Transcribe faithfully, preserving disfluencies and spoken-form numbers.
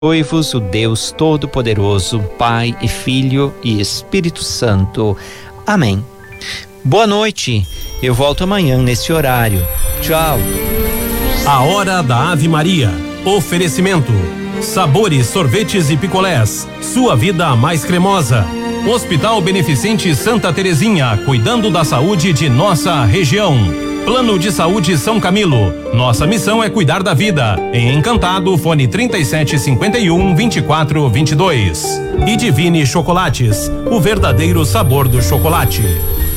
Abençoe-vos o Deus Todo-Poderoso, Pai e Filho e Espírito Santo. Amém. Boa noite. Eu volto amanhã nesse horário. Tchau. A Hora da Ave Maria. Oferecimento: sabores, sorvetes e picolés. Sua vida mais cremosa. Hospital Beneficente Santa Terezinha, cuidando da saúde de nossa região. Plano de Saúde São Camilo. Nossa missão é cuidar da vida. Em Encantado, fone trinta e sete, cinquenta e um, vinte e quatro, vinte e dois. E Divine Chocolates, o verdadeiro sabor do chocolate.